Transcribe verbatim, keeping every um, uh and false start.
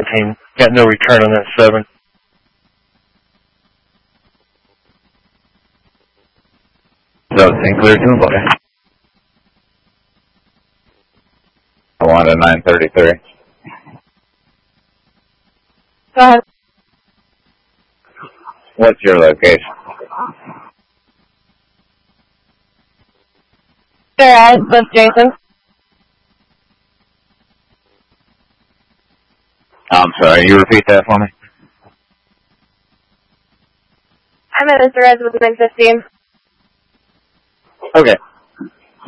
seventeen. Got no return on that seven. seventeen clear to buddy. I want a nine thirty-three. Go ahead. What's your location? Ed with Jason. I'm sorry, you repeat that for me? I'm at Mister Ed with nine fifteen. Okay.